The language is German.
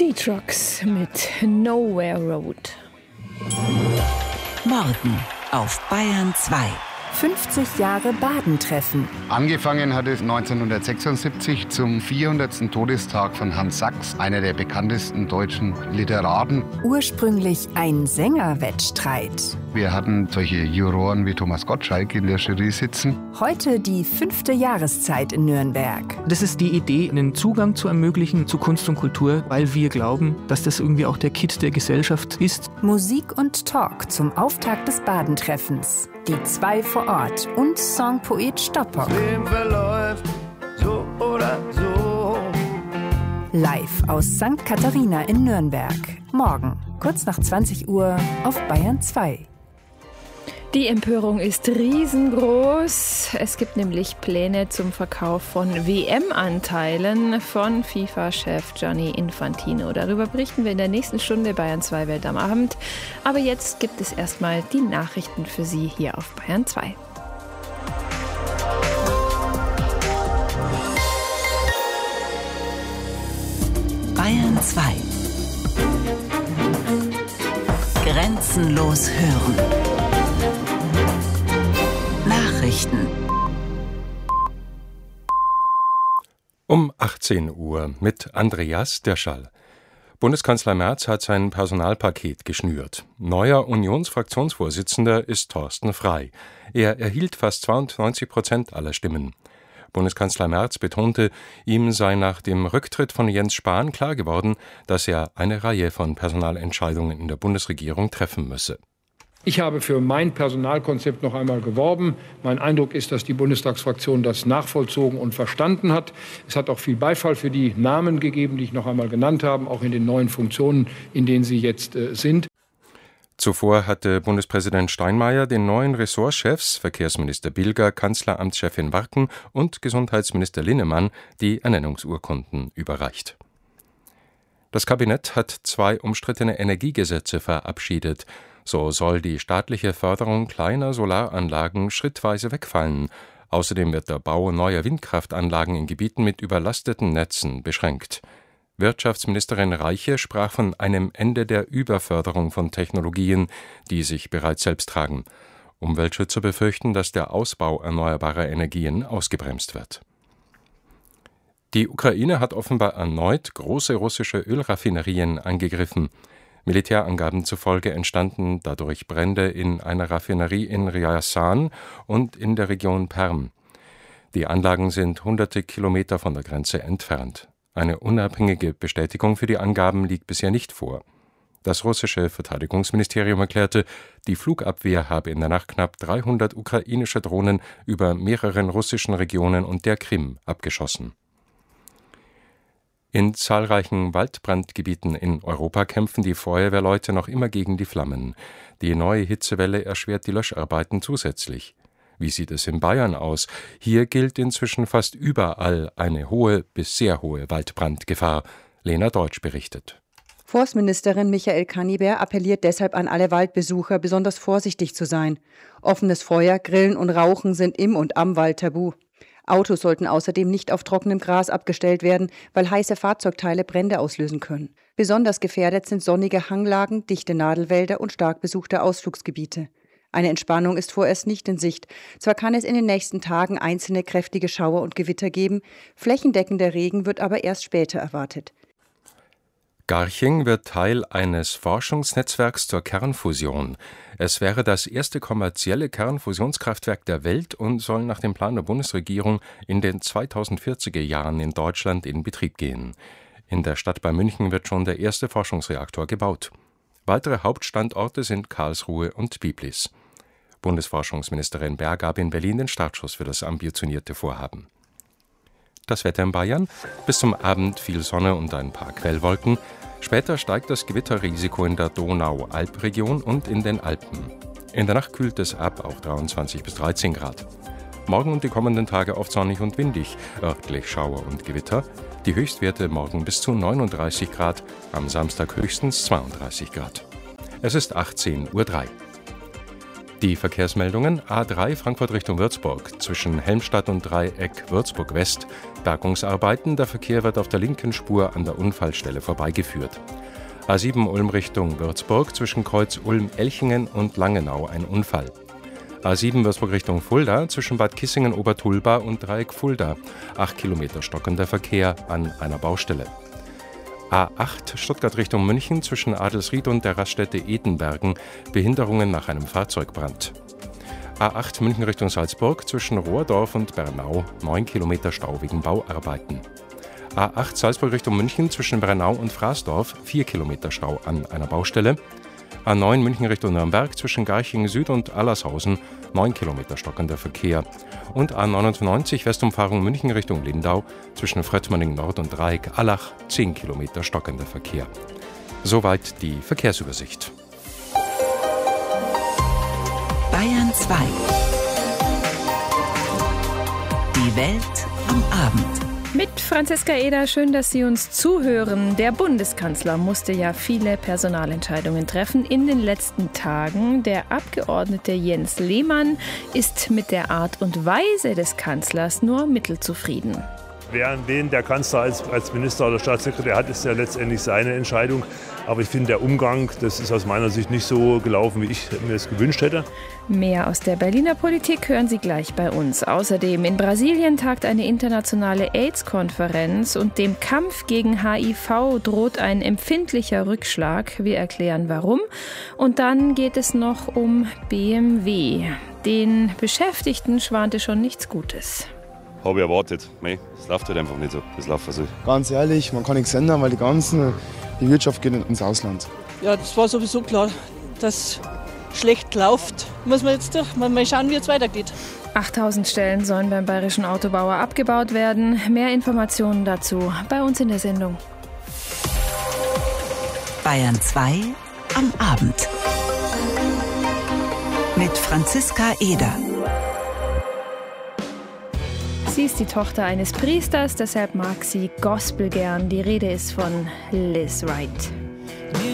Die Trucks mit Nowhere Road. Morgen auf Bayern 2. 50 Jahre Baden-Treffen. Angefangen hat es 1976 zum 400. Todestag von Hans Sachs, einer der bekanntesten deutschen Literaten. Ursprünglich ein Sängerwettstreit. Wir hatten solche Juroren wie Thomas Gottschalk in der Jury sitzen. Heute die 5. Jahreszeit in Nürnberg. Das ist die Idee, einen Zugang zu ermöglichen zu Kunst und Kultur, weil wir glauben, dass das irgendwie auch der Kitt der Gesellschaft ist. Musik und Talk zum Auftakt des Baden-Treffens. Die 2 vor Ort und Songpoet Stoppock. Leben verläuft so oder so. Live aus St. Katharina in Nürnberg. Morgen, kurz nach 20 Uhr auf Bayern 2. Die Empörung ist riesengroß. Es gibt nämlich Pläne zum Verkauf von WM-Anteilen von FIFA-Chef Gianni Infantino. Darüber berichten wir in der nächsten Stunde Bayern 2 Welt am Abend. Aber jetzt gibt es erstmal die Nachrichten für Sie hier auf Bayern 2. Bayern 2. Grenzenlos hören. Nachrichten. Um 18 Uhr mit Andreas Dirschall. Bundeskanzler Merz hat sein Personalpaket geschnürt. Neuer Unionsfraktionsvorsitzender ist Thorsten Frey. Er erhielt fast 92% aller Stimmen. Bundeskanzler Merz betonte, ihm sei nach dem Rücktritt von Jens Spahn klar geworden, dass er eine Reihe von Personalentscheidungen in der Bundesregierung treffen müsse. Ich habe für mein Personalkonzept noch einmal geworben. Mein Eindruck ist, dass die Bundestagsfraktion das nachvollzogen und verstanden hat. Es hat auch viel Beifall für die Namen gegeben, die ich noch einmal genannt habe, auch in den neuen Funktionen, in denen sie jetzt sind. Zuvor hatte Bundespräsident Steinmeier den neuen Ressortchefs, Verkehrsminister Bilger, Kanzleramtschefin Warken und Gesundheitsminister Linnemann, die Ernennungsurkunden überreicht. Das Kabinett hat 2 umstrittene Energiegesetze verabschiedet. So soll die staatliche Förderung kleiner Solaranlagen schrittweise wegfallen. Außerdem wird der Bau neuer Windkraftanlagen in Gebieten mit überlasteten Netzen beschränkt. Wirtschaftsministerin Reiche sprach von einem Ende der Überförderung von Technologien, die sich bereits selbst tragen. Umweltschützer befürchten, dass der Ausbau erneuerbarer Energien ausgebremst wird. Die Ukraine hat offenbar erneut große russische Ölraffinerien angegriffen. Militärangaben zufolge entstanden dadurch Brände in einer Raffinerie in Ryazan und in der Region Perm. Die Anlagen sind hunderte Kilometer von der Grenze entfernt. Eine unabhängige Bestätigung für die Angaben liegt bisher nicht vor. Das russische Verteidigungsministerium erklärte, die Flugabwehr habe in der Nacht knapp 300 ukrainische Drohnen über mehreren russischen Regionen und der Krim abgeschossen. In zahlreichen Waldbrandgebieten in Europa kämpfen die Feuerwehrleute noch immer gegen die Flammen. Die neue Hitzewelle erschwert die Löscharbeiten zusätzlich. Wie sieht es in Bayern aus? Hier gilt inzwischen fast überall eine hohe bis sehr hohe Waldbrandgefahr. Lena Deutsch berichtet. Forstministerin Michael Kannibär appelliert deshalb an alle Waldbesucher, besonders vorsichtig zu sein. Offenes Feuer, Grillen und Rauchen sind im und am Wald tabu. Autos sollten außerdem nicht auf trockenem Gras abgestellt werden, weil heiße Fahrzeugteile Brände auslösen können. Besonders gefährdet sind sonnige Hanglagen, dichte Nadelwälder und stark besuchte Ausflugsgebiete. Eine Entspannung ist vorerst nicht in Sicht. Zwar kann es in den nächsten Tagen einzelne kräftige Schauer und Gewitter geben, flächendeckender Regen wird aber erst später erwartet. Garching wird Teil eines Forschungsnetzwerks zur Kernfusion. Es wäre das erste kommerzielle Kernfusionskraftwerk der Welt und soll nach dem Plan der Bundesregierung in den 2040er Jahren in Deutschland in Betrieb gehen. In der Stadt bei München wird schon der erste Forschungsreaktor gebaut. Weitere Hauptstandorte sind Karlsruhe und Biblis. Bundesforschungsministerin Baer gab in Berlin den Startschuss für das ambitionierte Vorhaben. Das Wetter in Bayern: bis zum Abend viel Sonne und ein paar Quellwolken. Später steigt das Gewitterrisiko in der Donau-Alp-Region und in den Alpen. In der Nacht kühlt es ab auf 23 bis 13 Grad. Morgen und die kommenden Tage oft sonnig und windig, örtlich Schauer und Gewitter. Die Höchstwerte morgen bis zu 39 Grad, am Samstag höchstens 32 Grad. Es ist 18:03 Uhr. Die Verkehrsmeldungen: A3 Frankfurt Richtung Würzburg zwischen Helmstadt und Dreieck Würzburg West. Bergungsarbeiten, der Verkehr wird auf der linken Spur an der Unfallstelle vorbeigeführt. A7 Ulm Richtung Würzburg zwischen Kreuz Ulm-Elchingen und Langenau ein Unfall. A7 Würzburg Richtung Fulda zwischen Bad Kissingen-Obertulba und Dreieck Fulda. 8 Kilometer stockender Verkehr an einer Baustelle. A8 Stuttgart Richtung München zwischen Adelsried und der Raststätte Edenbergen. Behinderungen nach einem Fahrzeugbrand. A8 München Richtung Salzburg zwischen Rohrdorf und Bernau. 9 Kilometer Stau wegen Bauarbeiten. A8 Salzburg Richtung München zwischen Bernau und Fraßdorf. 4 Kilometer Stau an einer Baustelle. A9 München Richtung Nürnberg zwischen Garching Süd und Allershausen. 9 Kilometer stockender Verkehr. Und A99 Westumfahrung München Richtung Lindau zwischen Fröttmanning Nord und Dreieck-Allach. 10 Kilometer stockender Verkehr. Soweit die Verkehrsübersicht. Bayern 2. Die Welt am Abend. Mit Franziska Eder, schön, dass Sie uns zuhören. Der Bundeskanzler musste ja viele Personalentscheidungen treffen in den letzten Tagen. Der Abgeordnete Jens Lehmann ist mit der Art und Weise des Kanzlers nur mittelzufrieden. Wen der Kanzler als Minister oder Staatssekretär hat, ist ja letztendlich seine Entscheidung. Aber ich finde, der Umgang, das ist aus meiner Sicht nicht so gelaufen, wie ich mir es gewünscht hätte. Mehr aus der Berliner Politik hören Sie gleich bei uns. Außerdem in Brasilien tagt eine internationale AIDS-Konferenz und dem Kampf gegen HIV droht ein empfindlicher Rückschlag. Wir erklären warum. Und dann geht es noch um BMW. Den Beschäftigten schwante schon nichts Gutes. Habe ich erwartet. Es läuft halt einfach nicht so. Das läuft so. Ganz ehrlich, man kann nichts ändern, weil die Wirtschaft geht ins Ausland. Ja, das war sowieso klar, dass schlecht läuft. Muss man jetzt durch. Mal schauen, wie es weitergeht. 8000 Stellen sollen beim bayerischen Autobauer abgebaut werden. Mehr Informationen dazu bei uns in der Sendung. Bayern 2 am Abend. Mit Franziska Eder. Sie ist die Tochter eines Priesters, deshalb mag sie Gospel gern. Die Rede ist von Liz Wright.